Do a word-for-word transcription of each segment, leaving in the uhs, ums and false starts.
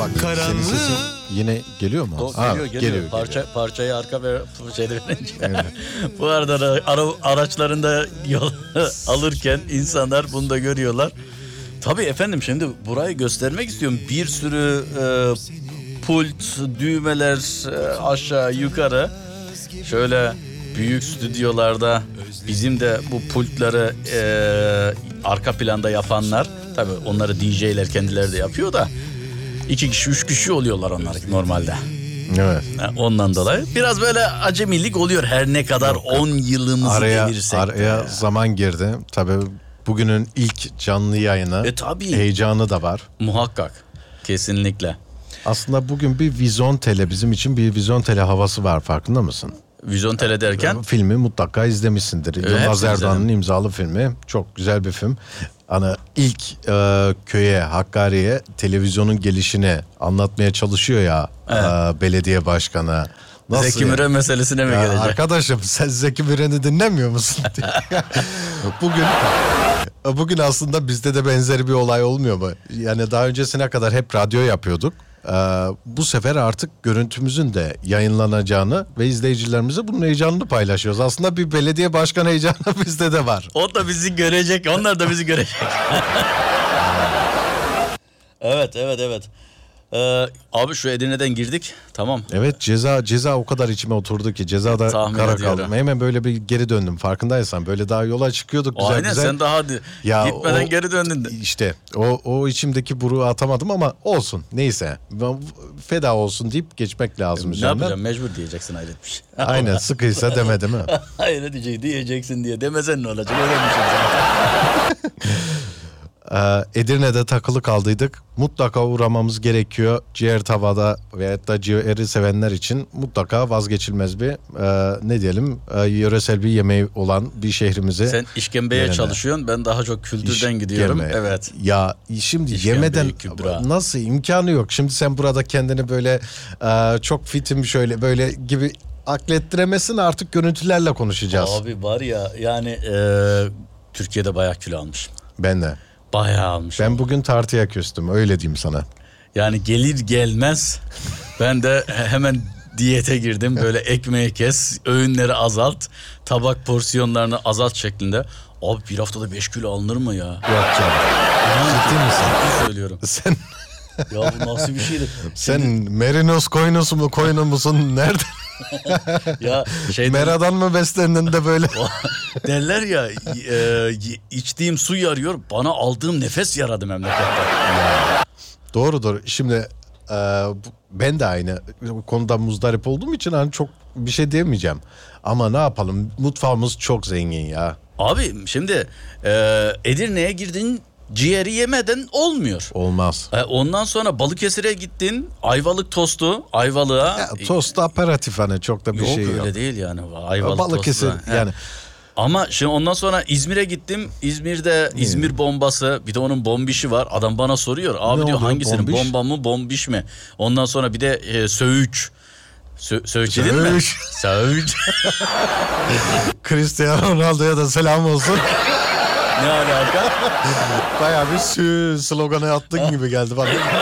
Bak senin sesin yine geliyor mu? O, Ha, geliyor, geliyor. geliyor, Parça, geliyor. Parçayı arka ve şeyde verince. Evet. Bu arada da ara, araçlarında yol alırken insanlar bunu da görüyorlar. Tabii efendim, şimdi burayı göstermek istiyorum. Bir sürü e, pult, düğmeler e, aşağı yukarı. Şöyle büyük stüdyolarda bizim de bu pultları e, arka planda yapanlar, tabii onları D J'ler kendileri de yapıyor da iki kişi üç kişi oluyorlar onlar normalde. Evet. Ondan dolayı biraz böyle acemilik oluyor her ne kadar on yılımızı Araya, devirsek araya de. zaman girdi. Tabii bugünün ilk canlı yayını. E tabii. Heyecanı da var. Muhakkak. Kesinlikle. Aslında bugün bir Vizontele, bizim için bir Vizontele havası var, farkında mısın? Vizontele derken? Filmi mutlaka izlemişsindir. Evet, Yılmaz Erdoğan'ın izledim. imzalı filmi. Çok güzel bir film. Hani ilk e, köye, Hakkari'ye televizyonun gelişini anlatmaya çalışıyor ya, Evet. e, belediye başkanı. Nasıl Zeki ya? Müren meselesine mi Ya gelecek? arkadaşım, sen Zeki Müren'i dinlemiyor musun? Bugün bugün aslında bizde de benzeri bir olay olmuyor mu? Yani daha öncesine kadar hep radyo yapıyorduk. Ee, bu sefer artık görüntümüzün de yayınlanacağını ve izleyicilerimize bunun heyecanını paylaşıyoruz. Aslında bir belediye başkanı heyecanı bizde de var. O da bizi görecek, onlar da bizi görecek. Evet, evet, evet. Ee, abi şu Edirne'den girdik, tamam. Evet, ceza ceza o kadar içime oturdu ki cezada Tahmin kara ediyorum. kaldım. Hemen böyle bir geri döndüm, farkındaysan. Böyle daha yola çıkıyorduk güzel Aynen, güzel. sen daha hadi Ya gitmeden o- geri döndün de. İşte o, o içimdeki buruğu atamadım ama olsun, neyse. Ben feda olsun deyip geçmek lazım Ne üzerinden. yapacağım, mecbur diyeceksin, hayret bir şey. Aynen, sıkıysa deme, değil mi? Hayır diyecek, diyeceksin diye demesen ne olacak, öğrenmişim zaten. Ee, Edirne'de takılı kaldıydık. Mutlaka uğramamız gerekiyor. Ciğer tavada veyahut da ciğeri sevenler için mutlaka vazgeçilmez bir e, ne diyelim e, yöresel bir yemeği olan bir şehrimize. Sen işkembeye Yerine. çalışıyorsun, ben daha çok kültürden gidiyorum. İşkembe. Evet. Ya şimdi İşkembe, yemeden Kübra. nasıl, imkanı yok. Şimdi sen burada kendini böyle e, çok fitim şöyle böyle gibi aklettiremezsin, artık görüntülerle konuşacağız. Abi var ya yani e, Türkiye'de bayağı kilo almış. Ben de. Bayağı almış. Ben bugün tartıya küstüm, öyle diyeyim sana. Yani gelir gelmez ben de hemen diyete girdim. Böyle ekmeği kes, öğünleri azalt, tabak porsiyonlarını azalt şeklinde. Abi bir haftada beş kilo alınır mı ya? Yok canım. Ciddi misin? Ciddi söylüyorum. Sen Ya bu nasıl bir şeydi? sen merinos koynusu mu koynu musun? Nerede? Ya şey Meradan mı beslendin de böyle? derler ya, e, içtiğim su yarıyor, bana aldığım nefes yaradı memlekette. Doğrudur. Şimdi e, bu- ben de aynı bu konuda muzdarip olduğum için hani çok bir şey diyemeyeceğim. Ama ne yapalım? Mutfağımız çok zengin ya. Abi şimdi e, Edirne'ye girdin, ciğeri yemeden olmuyor. Olmaz. E, ondan sonra Balıkesir'e gittin, Ayvalık tostu, Ayvalık'a. Ya, tost aperatif, hani çok da bir yok şey öyle yok. değil yani. Ayvalık Balıkesir tostu da. yani. He. Ama şimdi ondan sonra İzmir'e gittim. İzmir'de İzmir bombası, bir de onun bombişi var. Adam bana soruyor. Abi Ne diyor, oluyor, hangisinin, bombiş? bomba mı bombiş mi? Ondan sonra bir de e, söğüç. Sö- söğüç dedin mi? Söğüç. Söğüç. Cristiano Ronaldo'ya da selam olsun. Ne alaka? Bayağı bir sü sloganı attın gibi geldi bana. Yok,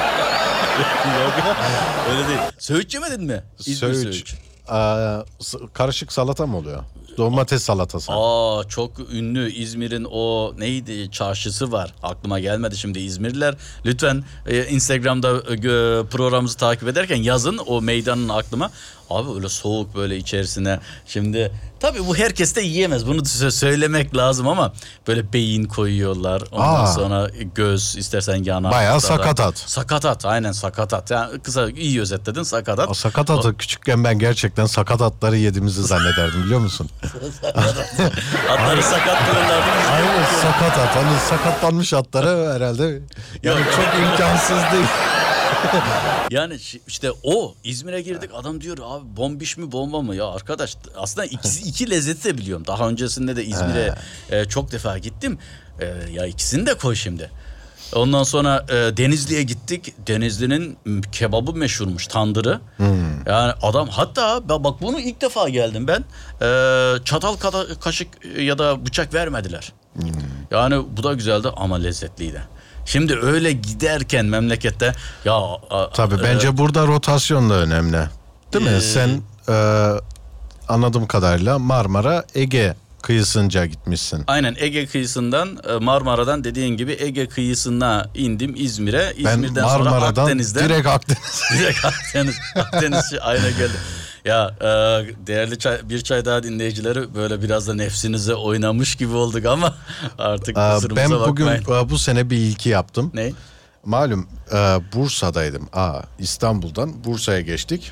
öyle değil. Söğüç yemedin mi? İzmir Söğüç. söğüç. Aa, s- karışık salata mı oluyor? Domates salatası. Aa, çok ünlü İzmir'in o neydi, çarşısı var. Aklıma gelmedi şimdi İzmirliler. Lütfen e, Instagram'da e, programımızı takip ederken yazın o meydanın aklıma. Abi öyle soğuk, böyle içerisine. Şimdi tabii bu herkes de yiyemez. Bunu sö- söylemek lazım ama böyle beyin koyuyorlar. Ondan Aa. sonra göz, istersen yanak. Bayağı da- sakatat. Sakatat, aynen sakatat. Yani kısa iyi özetledin, sakatat. O sakatatı küçükken ben gerçekten sakatatları yediğimizi zannederdim, biliyor musun? Atları sakat kılırlardı. Aynen, sakatat. Hani sakatlanmış atları herhalde. Yani Yok. çok imkansız değil. Yani şi- işte o İzmir'e girdik, adam diyor abi bombiş mi bomba mı, ya arkadaş aslında ikisi, iki lezzeti de biliyorum. Daha öncesinde de İzmir'e e, çok defa gittim. E, ya ikisini de koy şimdi. Ondan sonra e, Denizli'ye gittik. Denizli'nin m, kebabı meşhurmuş, tandırı. Yani adam, hatta ben- bak bunu ilk defa geldim ben. E, çatal kada- kaşık ya da bıçak vermediler. Yani bu da güzeldi ama lezzetliydi. Şimdi öyle giderken memlekette ya... Tabii e, bence burada rotasyon da önemli. Değil mi? Ee, Sen e, anladığım kadarıyla Marmara, Ege kıyısınca gitmişsin. Aynen Ege kıyısından Marmara'dan dediğin gibi Ege kıyısına indim İzmir'e. Ben İzmir'den sonra Marmara'dan Akdeniz'den. direkt Akdeniz. Direkt Akdeniz. Akdeniz aynen geldi. Ya e, değerli çay, bir çay daha dinleyicileri böyle biraz da nefsinize oynamış gibi olduk ama artık Aa, kusurumuza ben bugün bakmayın. e, bu sene bir ilki yaptım. Ne? Malum e, Bursa'daydım. Aa, İstanbul'dan Bursa'ya geçtik.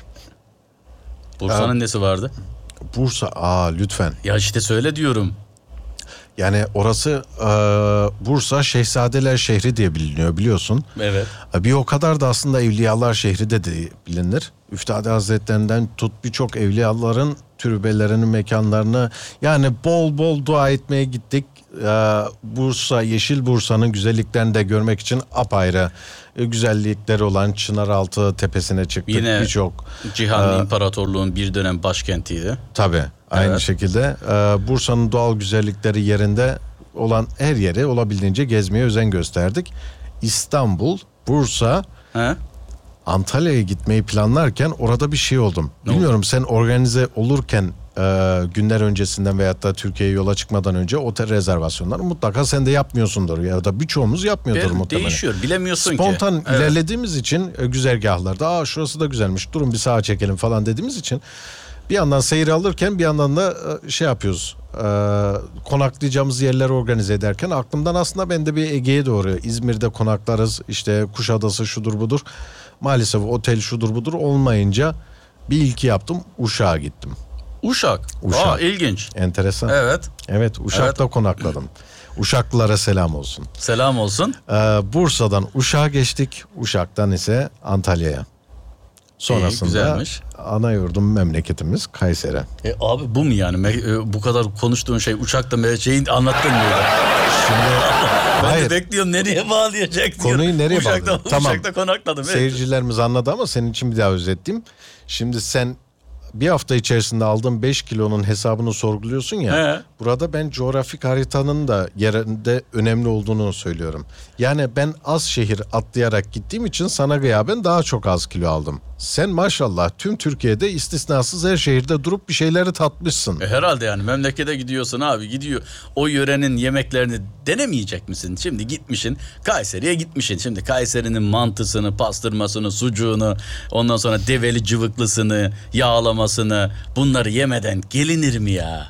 Bursa'nın Aa, nesi vardı? Bursa, aa lütfen. Ya işte söyle diyorum. Yani orası e, Bursa Şehzadeler şehri diye biliniyor biliyorsun. Evet. E, Bir o kadar da aslında Evliyalar şehri de, de bilinir. Üftade Hazretlerinden tut birçok evliyaların türbelerinin mekanlarını yani bol bol dua etmeye gittik. Ee, Bursa, Yeşil Bursa'nın güzelliklerini de görmek için apayrı e, güzellikleri olan Çınaraltı Tepesi'ne çıktık. Yine birçok Cihan e, İmparatorluğu'nun bir dönem başkentiydi. tabii aynı Evet. şekilde e, Bursa'nın doğal güzellikleri yerinde olan her yeri olabildiğince gezmeye özen gösterdik. İstanbul, Bursa, He? Antalya'ya gitmeyi planlarken orada bir şey oldum. Ne Bilmiyorum oldu? Sen organize olurken e, günler öncesinden veyahut da Türkiye'ye yola çıkmadan önce otel rezervasyonları mutlaka sen de yapmıyorsundur ya da birçoğumuz yapmıyordur Ben muhtemelen. değişiyor bilemiyorsun Spontan ki. Evet. ilerlediğimiz için e, güzergahlarda aa şurası da güzelmiş durun bir sağa çekelim falan dediğimiz için bir yandan seyir alırken bir yandan da e, şey yapıyoruz. E, konaklayacağımız yerleri organize ederken aklımdan aslında ben de bir Ege'ye doğru İzmir'de konaklarız işte Kuşadası şudur budur. Maalesef otel şudur budur olmayınca bir ilki yaptım Uşak'a gittim. Uşak. Uşak. Aa, ilginç. Enteresan. Evet. Evet Uşak'ta Evet. konakladım. Uşaklılara selam olsun. Selam olsun. Ee, Bursa'dan Uşak'a geçtik. Uşak'tan ise Antalya'ya. Sonrasında güzelmiş. ana yurdum memleketimiz Kayseri. E, abi bu mu yani? Me- e, bu kadar konuştuğun şey uçakta me- şeyin anlattın mı? Şimdi Ben hayır, de bekliyorum nereye bağlayacak diyorum. Konuyu nereye Uşak'ta, bağladın? Tamam. Uşak'ta konakladım. Evet. seyircilerimiz anladı ama senin için bir daha özetleyeyim. Şimdi sen bir hafta içerisinde aldığın beş kilonun hesabını sorguluyorsun ya. He. Burada ben coğrafik haritanın da yerinde önemli olduğunu söylüyorum. Yani ben az şehir atlayarak gittiğim için sana gıyaben daha çok az kilo aldım. Sen maşallah tüm Türkiye'de istisnasız her şehirde durup bir şeyleri tatmışsın. E, herhalde yani memlekete gidiyorsun abi gidiyor. O yörenin yemeklerini denemeyecek misin? Şimdi gitmişsin Kayseri'ye gitmişsin. Şimdi Kayseri'nin mantısını, pastırmasını, sucuğunu, ondan sonra develi cıvıklısını, yağlamasını bunları yemeden gelinir mi ya?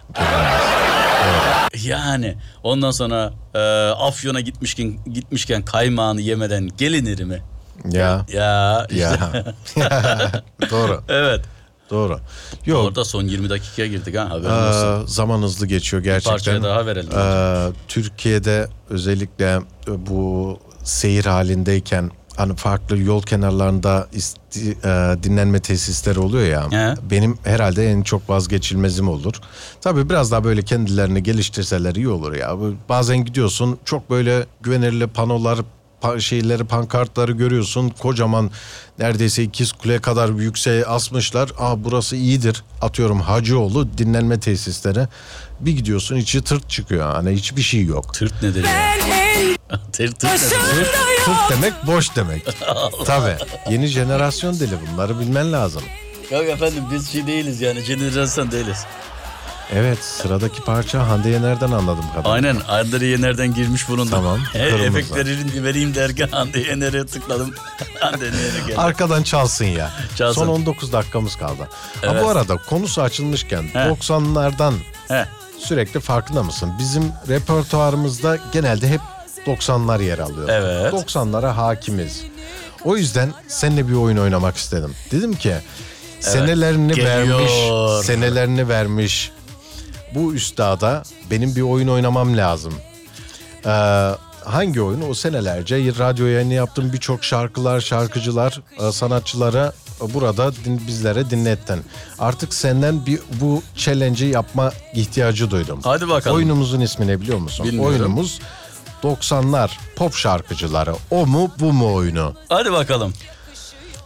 Yani ondan sonra e, Afyon'a gitmişken gitmişken kaymağını yemeden gelinir mi? Ya Ya işte. ya. Doğru. Evet. Doğru. Yok. Orada son yirmi dakikaya girdik ha haberin olsun. Ee, zaman hızlı geçiyor gerçekten. parçaya daha verelim. Ee, Türkiye'de özellikle bu seyir halindeyken hani farklı yol kenarlarında isti, e, dinlenme tesisleri oluyor ya. He. Benim herhalde en çok vazgeçilmezim olur. Tabii biraz daha böyle kendilerini geliştirseler iyi olur ya. Bazen gidiyorsun çok böyle güvenilir panolar pa- şeyleri pankartları görüyorsun kocaman neredeyse ikiz kule kadar yükseğe asmışlar. Aa burası iyidir atıyorum Hacıoğlu dinlenme tesisleri bir gidiyorsun içi tırt çıkıyor hani hiçbir şey yok. Tırt nedir ya? Tırt tırt nedir? Tırt, tırt demek boş demek. Tabii yeni jenerasyon dili bunları bilmen lazım. Yok efendim biz şey değiliz yani jenerasyon değiliz. Evet sıradaki parça Hande Yener'den anladım kadar. Aynen Hande Yener'den girmiş bulundum. Tamam, E, kırmızı. efekt vereyim, vereyim derken Hande Yener'e tıkladım. Hande Yener'e geldi. Arkadan çalsın ya. Çalsın. Son on dokuz dakikamız kaldı. Ha Evet. bu arada konusu açılmışken He. doksanlardan He. sürekli farkında mısın? Bizim repertuarımızda genelde hep doksanlar yer alıyor. Evet. doksanlara hakimiz. O yüzden seninle bir oyun oynamak istedim. Dedim ki senelerini Geliyor. vermiş, senelerini vermiş bu üstada benim bir oyun oynamam lazım. Ee, hangi oyunu? O senelerce radyo yayını yaptım. Birçok şarkılar, şarkıcılar, e, sanatçılara burada din, bizlere dinlettin. Artık senden bir bu challenge'i yapma ihtiyacı duydum. Hadi bakalım. Oyunumuzun ismi ne biliyor musun? Bilmiyorum. Oyunumuz doksanlar pop şarkıcıları. O mu bu mu oyunu? Hadi bakalım.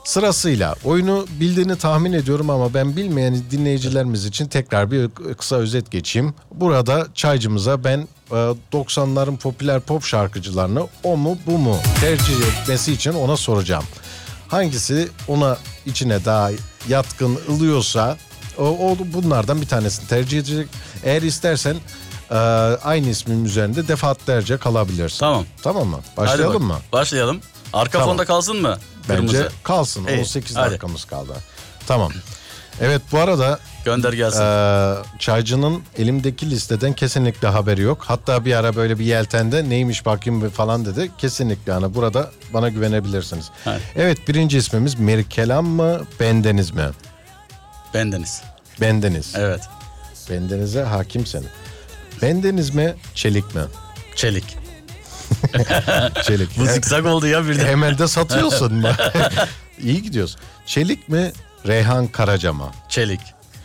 Sırasıyla oyunu bildiğini tahmin ediyorum ama ben bilmeyen dinleyicilerimiz için tekrar bir kısa özet geçeyim. Burada çaycımıza ben doksanların popüler pop şarkıcılarını o mu bu mu tercih etmesi için ona soracağım. Hangisi ona içine daha yatkın ılıyorsa o, o bunlardan bir tanesini tercih edecek. Eğer istersen e, aynı ismin üzerinde defaatlerce kalabilirsin. Tamam. Tamam mı? Başlayalım mı? Başlayalım. Arka Tamam. Fonda kalsın mı? Bence Kırmızı. kalsın. İyi, on sekiz hadi. dakikamız kaldı. Tamam. Evet, bu arada Gönder gelsin. e, çaycının elimdeki listeden kesinlikle haberi yok. Hatta bir ara böyle bir yeltende neymiş bakayım falan dedi. Kesinlikle yani burada bana güvenebilirsiniz. Evet. Evet, birinci ismimiz Mirkelam mı Bendeniz mi? Bendeniz. Bendeniz. Evet. Bendenize hakimsin. Bendeniz mi Çelik mi? Çelik. Çelik. Bu zikzak oldu ya birden. Hemen de satıyorsun mu? İyi gidiyorsun. Çelik mi Reyhan Karaca mı? Çelik.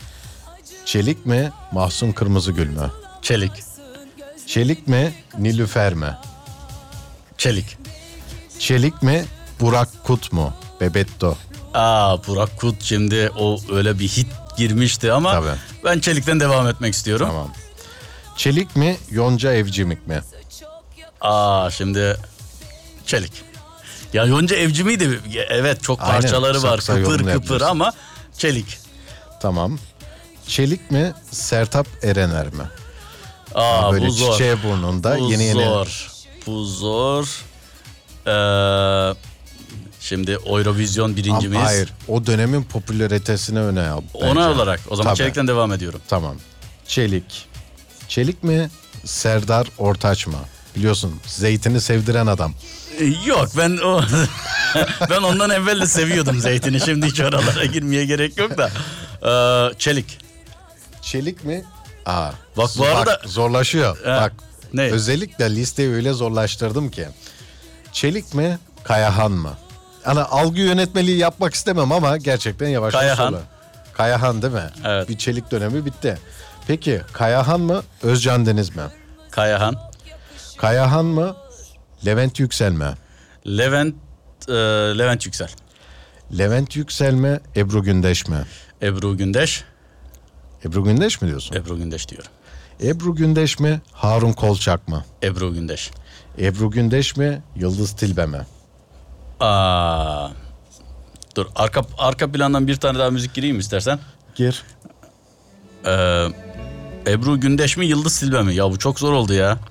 Çelik mi Mahsun Kırmızıgül mü? Çelik. Çelik mi Nilüfer mi? Çelik. Çelik mi Burak Kut mu? Bebetto. Aa, Burak Kut şimdi o öyle bir hit girmişti ama Tabii. ben Çelik'ten devam etmek istiyorum. Tamam. Çelik mi Yonca Evcimik mi? Aa, şimdi Çelik. Ya Yonca Evci miydi? Evet, çok Aynen, parçaları var, kısa kıpır kıpır yorumlayabilirsin. ama Çelik. Tamam. Çelik mi Sertab Erener mi? Aa, Böyle bu zor. çiçeği burnunda Bu yeni yeni. zor. Bu zor. Ee, şimdi Eurovision birincimiz. Ama hayır, o dönemin popülaritesine öne al. Ona bence. olarak o zaman Tabii. Çelik'ten devam ediyorum. Tamam. Çelik. Çelik mi Serdar Ortaç mı? Biliyorsun zeytini sevdiren adam. Ee, Yok, ben o ben ondan evvel de seviyordum zeytini. Şimdi hiç oralara girmeye gerek yok da. Ee, Çelik. Çelik mi? Aa, Bak bu arada- zorlaşıyor. He, Bak ne? özellikle listeyi öyle zorlaştırdım ki. Çelik mi Kayahan mı? Hani algı yönetmeliği yapmak istemem ama gerçekten yavaş yavaş Kayahan. oluyor. Kayahan değil mi? Evet. Bir Çelik dönemi bitti. Peki Kayahan mı Özcan Deniz mi? Kayahan. Kayahan mı Levent Yüksel mi? Levent e, Levent Yüksel. Levent Yüksel mi Ebru Gündeş mi? Ebru Gündeş. Ebru Gündeş mi diyorsun? Ebru Gündeş diyorum. Ebru Gündeş mi Harun Kolçak mı? Ebru Gündeş. Ebru Gündeş mi Yıldız Tilbe mi? Aa, dur, arka arka plandan bir tane daha müzik gireyim istersen. Gir. Ee, Ebru Gündeş mi Yıldız Tilbe mi? Ya bu çok zor oldu ya.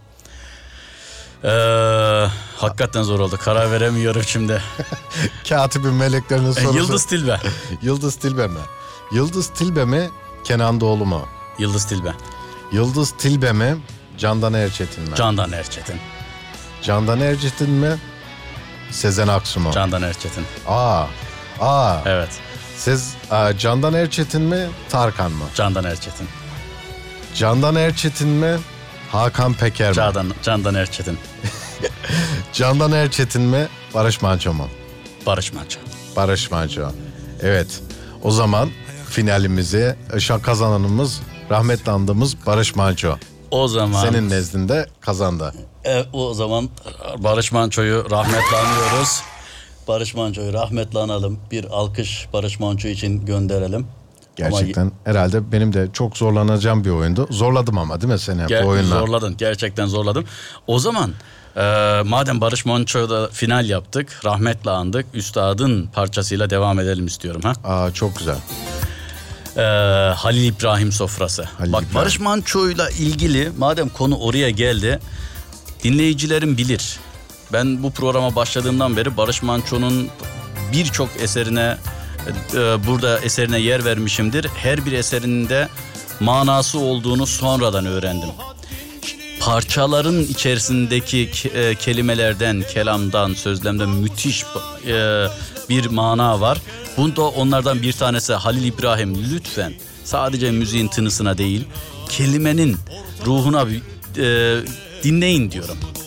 Ee, hakikaten zor oldu. Karar veremiyorum şimdi. Katibin meleklerinin sorusu. Yıldız Tilbe. Yıldız Tilbe mi? Yıldız Tilbe mi Kenan Doğulu mu? Yıldız Tilbe. Yıldız Tilbe mi Candan Erçetin mi? Candan Erçetin. Candan Erçetin mi Sezen Aksu mu? Candan Erçetin. Aa, aa. Evet. Sez, aa, Candan Erçetin mi Tarkan mı? Candan Erçetin. Candan Erçetin mi Hakan Peker mi? Candan, Candan Erçetin. Candan Erçetin mi Barış Manço mu? Barış Manço. Barış Manço. Evet. O zaman finalimizi şan kazananımız rahmetli andığımız Barış Manço. O zaman Senin nezdinde kazandı. e, o zaman Barış Manço'yu rahmetle anıyoruz. Barış Manço'yu rahmetle analım. Bir alkış Barış Manço için gönderelim. Gerçekten Ama herhalde benim de çok zorlanacağım bir oyundu. Zorladım ama değil mi seni ger- bu oyunla? zorladın. Gerçekten zorladım. O zaman e, madem Barış Manço'da final yaptık, rahmetle andık, üstadın parçasıyla devam edelim istiyorum. Ha? Aa, çok güzel. Ee, Halil İbrahim sofrası. Halil Bak, İbrahim. Barış Manço'yla ilgili madem konu oraya geldi, dinleyicilerim bilir. Ben bu programa başladığımdan beri Barış Manço'nun birçok eserine e, burada eserine yer vermişimdir. Her bir eserinde manası olduğunu sonradan öğrendim. Parçaların içerisindeki ke- e, kelimelerden, kelamdan, sözlemden müthiş e, bir mana var. Bunda onlardan bir tanesi Halil İbrahim. Lütfen sadece müziğin tınısına değil, kelimenin ruhuna bir, e, dinleyin diyorum.